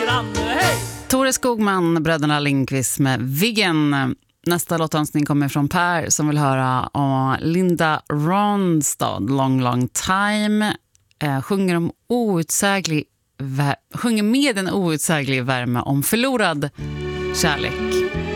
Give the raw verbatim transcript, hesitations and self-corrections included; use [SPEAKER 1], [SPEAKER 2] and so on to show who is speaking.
[SPEAKER 1] varandra. Hej!
[SPEAKER 2] Tore Skogman, bröderna Lindqvist med Viggen. Nästa låtönskning kommer från Per som vill höra om Linda Ronstadt, Long Long Time. Eh, sjunger, om outsäglig, vär- sjunger med en outsäglig värme om förlorad kärlek.